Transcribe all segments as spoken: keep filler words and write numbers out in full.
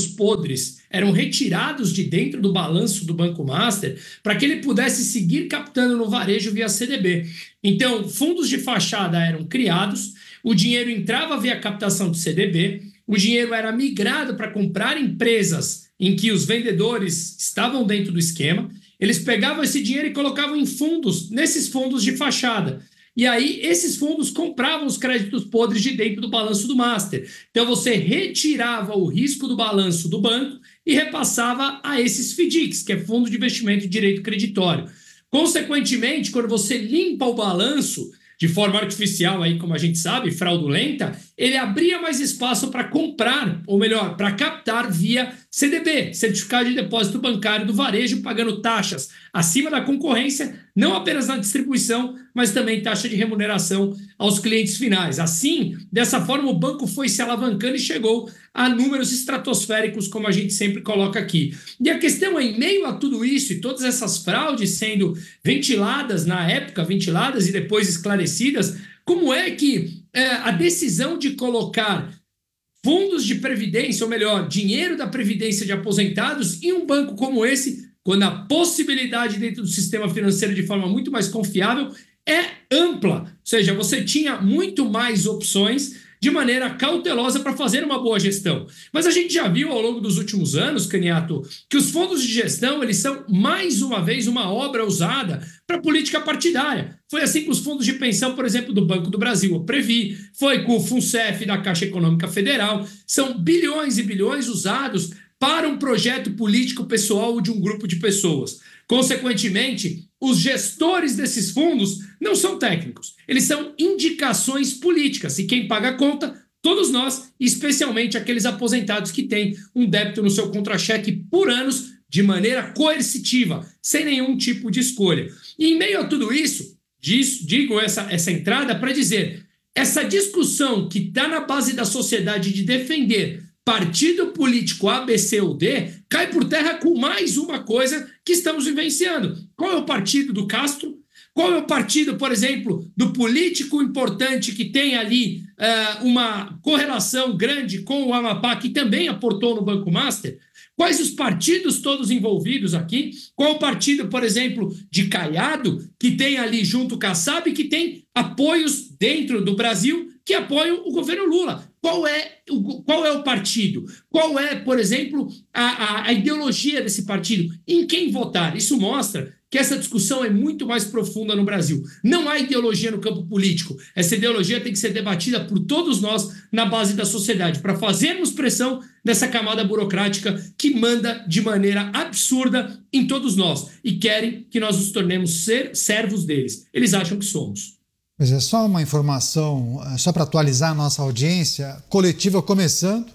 créditos podres eram retirados de dentro do balanço do Banco Master para que ele pudesse seguir captando no varejo via C D B. Então, fundos de fachada eram criados, o dinheiro entrava via captação do C D B, o dinheiro era migrado para comprar empresas em que os vendedores estavam dentro do esquema, eles pegavam esse dinheiro e colocavam em fundos, nesses fundos de fachada. E aí, esses fundos compravam os créditos podres de dentro do balanço do Master. Então, você retirava o risco do balanço do banco e repassava a esses F D I Cs, que é Fundo de Investimento de Direito Creditório. Consequentemente, quando você limpa o balanço de forma artificial, aí, como a gente sabe, fraudulenta, ele abria mais espaço para comprar, ou melhor, para captar via C D B, Certificado de Depósito Bancário do Varejo, pagando taxas acima da concorrência, não apenas na distribuição, mas também taxa de remuneração aos clientes finais. Assim, dessa forma, o banco foi se alavancando e chegou a números estratosféricos, como a gente sempre coloca aqui. E a questão é, em meio a tudo isso e todas essas fraudes sendo ventiladas na época, ventiladas e depois esclarecidas, como é que é, a decisão de colocar fundos de previdência, ou melhor, dinheiro da previdência de aposentados em um banco como esse, quando a possibilidade dentro do sistema financeiro de forma muito mais confiável é ampla, ou seja, você tinha muito mais opções de maneira cautelosa para fazer uma boa gestão. Mas a gente já viu ao longo dos últimos anos, Caniato, que os fundos de gestão eles são, mais uma vez, uma obra usada para política partidária. Foi assim com os fundos de pensão, por exemplo, do Banco do Brasil, o Previ, foi com o FUNCEF da Caixa Econômica Federal. São bilhões e bilhões usados para um projeto político pessoal ou de um grupo de pessoas. Consequentemente, os gestores desses fundos não são técnicos, eles são indicações políticas, e quem paga a conta, todos nós, especialmente aqueles aposentados que têm um débito no seu contra-cheque por anos, de maneira coercitiva, sem nenhum tipo de escolha. E em meio a tudo isso, digo essa, essa entrada para dizer, essa discussão que está na base da sociedade de defender partido político A, B, C ou D, cai por terra com mais uma coisa que estamos vivenciando. Qual é o partido do Castro? Qual é o partido, por exemplo, do político importante que tem ali uh, uma correlação grande com o Amapá, que também aportou no Banco Master? Quais os partidos todos envolvidos aqui? Qual o partido, por exemplo, de Caiado, que tem ali junto com a S A B, que tem apoios dentro do Brasil que apoiam o governo Lula? Qual é o, qual é o partido? Qual é, por exemplo, a, a, a ideologia desse partido? Em quem votar? Isso mostra que essa discussão é muito mais profunda no Brasil. Não há ideologia no campo político. Essa ideologia tem que ser debatida por todos nós na base da sociedade, para fazermos pressão nessa camada burocrática que manda de maneira absurda em todos nós e querem que nós nos tornemos ser servos deles. Eles acham que somos. Pois é, só uma informação, só para atualizar a nossa audiência, coletiva começando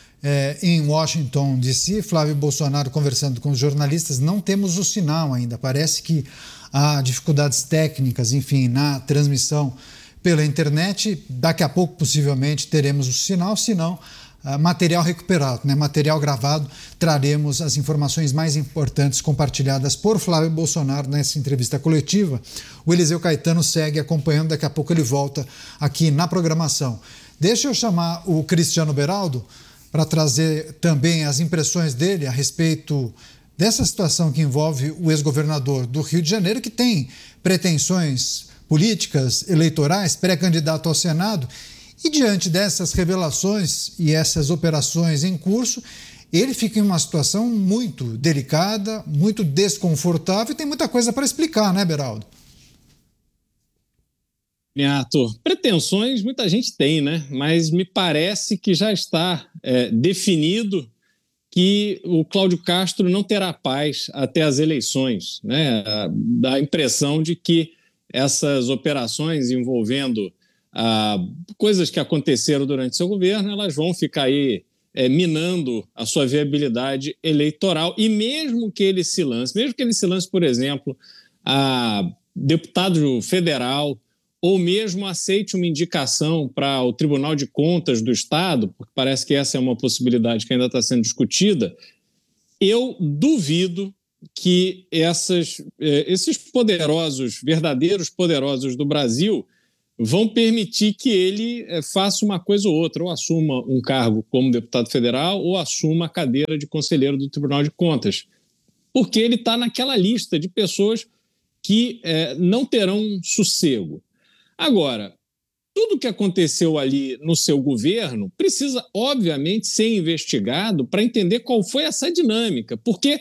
é, em Washington, D C, Flávio Bolsonaro conversando com os jornalistas, não temos o sinal ainda, parece que há dificuldades técnicas, enfim, na transmissão pela internet, daqui a pouco possivelmente teremos o sinal, se não, uh, material recuperado, né? Material gravado, traremos as informações mais importantes compartilhadas por Flávio Bolsonaro nessa entrevista coletiva. O Eliseu Caetano segue acompanhando, daqui a pouco ele volta aqui na programação. Deixa eu chamar o Cristiano Beraldo para trazer também as impressões dele a respeito dessa situação que envolve o ex-governador do Rio de Janeiro, que tem pretensões políticas, eleitorais, pré-candidato ao Senado, e diante dessas revelações e essas operações em curso, ele fica em uma situação muito delicada, muito desconfortável e tem muita coisa para explicar, né, Beraldo? Arthur, pretensões muita gente tem, né? Mas me parece que já está é, definido que o Cláudio Castro não terá paz até as eleições, né? Dá a impressão de que essas operações envolvendo ah, coisas que aconteceram durante seu governo, elas vão ficar aí é, minando a sua viabilidade eleitoral. E mesmo que ele se lance, mesmo que ele se lance, por exemplo, a deputado federal, ou mesmo aceite uma indicação para o Tribunal de Contas do Estado, porque parece que essa é uma possibilidade que ainda está sendo discutida, eu duvido que essas, esses poderosos, verdadeiros poderosos do Brasil vão permitir que ele é, faça uma coisa ou outra, ou assuma um cargo como deputado federal, ou assuma a cadeira de conselheiro do Tribunal de Contas, porque ele está naquela lista de pessoas que é, não terão sossego. Agora, tudo que aconteceu ali no seu governo precisa, obviamente, ser investigado para entender qual foi essa dinâmica, porque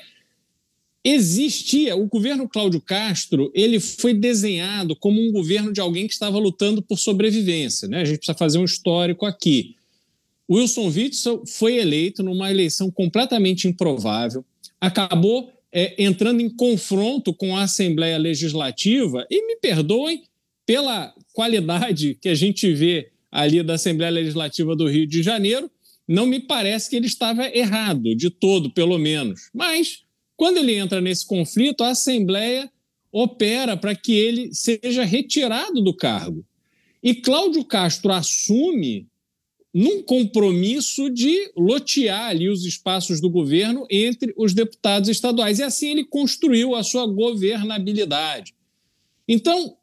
existia, o governo Cláudio Castro, ele foi desenhado como um governo de alguém que estava lutando por sobrevivência, né? A gente precisa fazer um histórico aqui. Wilson Witzel foi eleito numa eleição completamente improvável, acabou é, entrando em confronto com a Assembleia Legislativa, e me perdoem pela qualidade que a gente vê ali da Assembleia Legislativa do Rio de Janeiro, não me parece que ele estava errado, de todo, pelo menos. Mas, quando ele entra nesse conflito, a Assembleia opera para que ele seja retirado do cargo. E Cláudio Castro assume num compromisso de lotear ali os espaços do governo entre os deputados estaduais. E assim ele construiu a sua governabilidade. Então,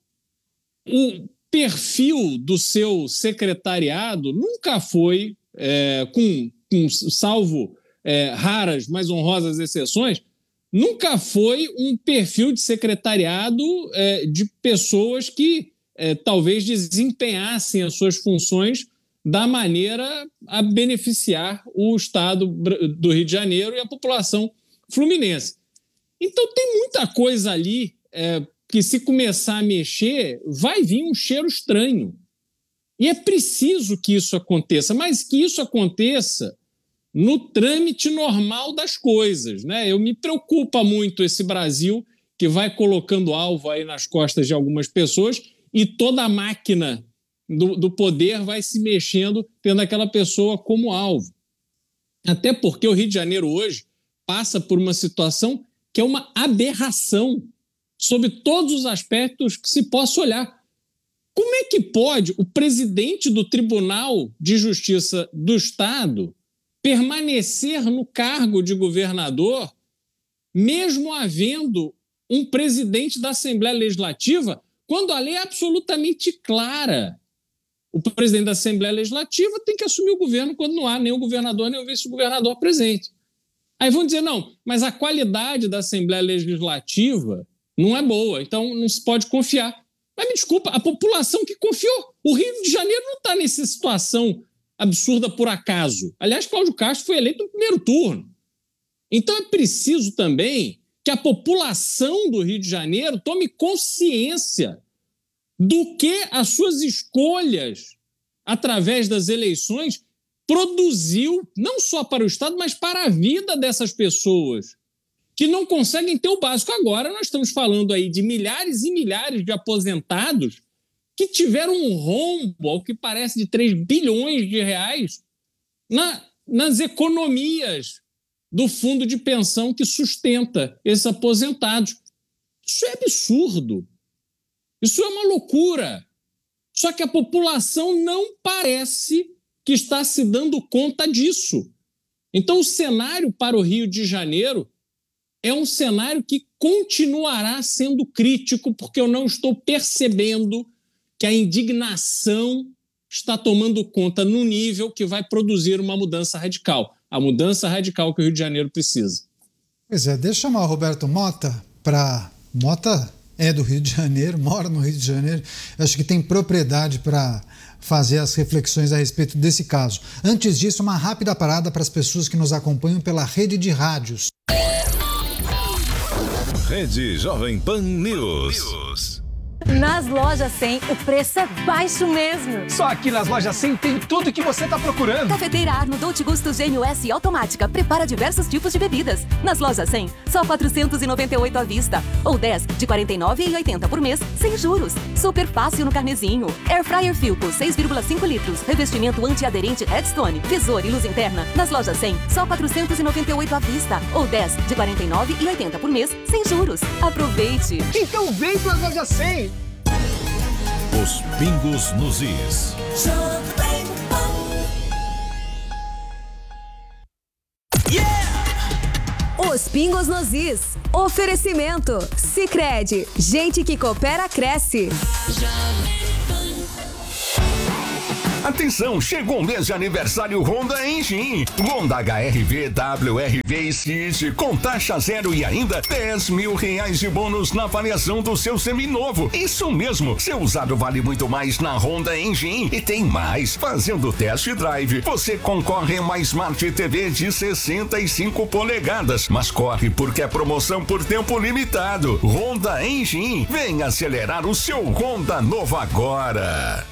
o perfil do seu secretariado nunca foi, é, com, com, salvo é, raras, mas honrosas exceções, nunca foi um perfil de secretariado é, de pessoas que é, talvez desempenhassem as suas funções da maneira a beneficiar o Estado do Rio de Janeiro e a população fluminense. Então tem muita coisa ali é, que, se começar a mexer, vai vir um cheiro estranho. E é preciso que isso aconteça, mas que isso aconteça no trâmite normal das coisas, né? Eu me preocupa muito esse Brasil que vai colocando alvo aí nas costas de algumas pessoas e toda a máquina do, do poder vai se mexendo, tendo aquela pessoa como alvo. Até porque o Rio de Janeiro hoje passa por uma situação que é uma aberração sob todos os aspectos que se possa olhar. Como é que pode o presidente do Tribunal de Justiça do Estado permanecer no cargo de governador, mesmo havendo um presidente da Assembleia Legislativa, quando a lei é absolutamente clara? O presidente da Assembleia Legislativa tem que assumir o governo quando não há nem o governador nem o vice-governador presente. Aí vão dizer, não, mas a qualidade da Assembleia Legislativa não é boa, então não se pode confiar. Mas me desculpa, a população que confiou. O Rio de Janeiro não está nessa situação absurda por acaso. Aliás, Cláudio Castro foi eleito no primeiro turno. Então é preciso também que a população do Rio de Janeiro tome consciência do que as suas escolhas, através das eleições, produziu, não só para o Estado, mas para a vida dessas pessoas, que não conseguem ter o básico. Agora nós estamos falando aí de milhares e milhares de aposentados que tiveram um rombo, ao que parece, de três bilhões de reais na, nas economias do fundo de pensão que sustenta esses aposentados. Isso é absurdo. Isso é uma loucura. Só que a população não parece que está se dando conta disso. Então, o cenário para o Rio de Janeiro é um cenário que continuará sendo crítico, porque eu não estou percebendo que a indignação está tomando conta no nível que vai produzir uma mudança radical. A mudança radical que o Rio de Janeiro precisa. Pois é, deixa eu chamar o Roberto Mota para... Mota é do Rio de Janeiro, mora no Rio de Janeiro, acho que tem propriedade para fazer as reflexões a respeito desse caso. Antes disso, uma rápida parada para as pessoas que nos acompanham pela rede de rádios. Rede Jovem Pan News. Nas lojas cem, o preço é baixo mesmo. Só aqui nas lojas cem tem tudo o que você está procurando. Cafeteira Arno Dolce Gusto Gênio S automática. Prepara diversos tipos de bebidas. Nas lojas cem, só quatrocentos e noventa e oito à vista. Ou dez de quarenta e nove reais e oitenta centavos por mês, sem juros. Super fácil no carnezinho. Air Fryer Philco, seis vírgula cinco litros. Revestimento antiaderente Redstone. Tesouro e luz interna. Nas lojas cem, só quatrocentos e noventa e oito à vista. Ou dez de quarenta e nove reais e oitenta centavos por mês, sem juros. Aproveite. Então vem para as lojas cem. Os pingos nos is. Os pingos nos is. Oferecimento. Sicredi. Gente que coopera, cresce. Atenção, chegou o mês de aniversário Honda Engine. Honda H R V, W R V e City com taxa zero e ainda dez mil reais de bônus na avaliação do seu seminovo. Isso mesmo, seu usado vale muito mais na Honda Engine. E tem mais, fazendo o test drive, você concorre a uma Smart T V de sessenta e cinco polegadas. Mas corre porque é promoção por tempo limitado. Honda Engine, vem acelerar o seu Honda novo agora.